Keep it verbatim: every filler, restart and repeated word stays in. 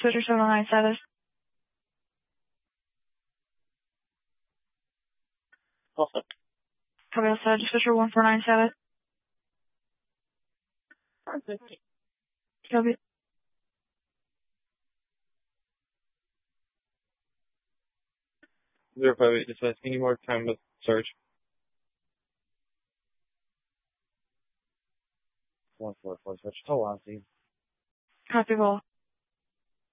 Switcher seven oh nine status. Perfect. Copy all status. Switcher one four nine status. Perfect. Copy. Zero five eight dispatch. Any more time with search? One four four search. Oh, I see. Copy all.